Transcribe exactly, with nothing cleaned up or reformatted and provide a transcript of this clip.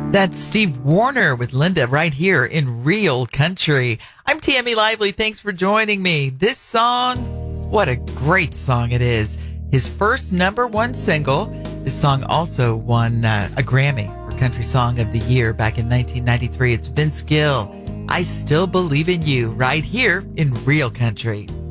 That's Steve Wariner with Linda right here in Real Country. I'm Tammy Lively. Thanks for joining me. This song, what a great song it is. His first number one single. This song also won uh, a Grammy for Country Song of the Year back in nineteen ninety-three. It's Vince Gill. I Still Believe in You right here in Real Country.